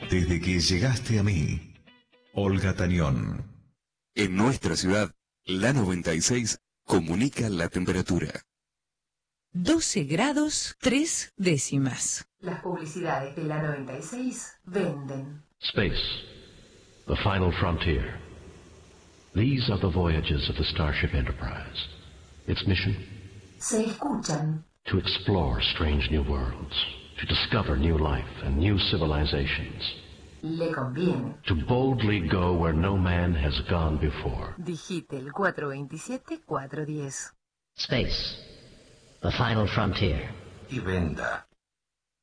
Desde que llegaste a mí, Olga Tañón. En nuestra ciudad, la 96 comunica la temperatura. 12 grados 3 décimas. Las publicidades de la 96 venden. Space, the final frontier. These are the voyages of the Starship Enterprise. Its mission? Se escuchan. To explore strange new worlds, to discover new life and new civilizations. Le conviene. To boldly go where no man has gone before. Digite el 427-410. Space, the final frontier. Y venda.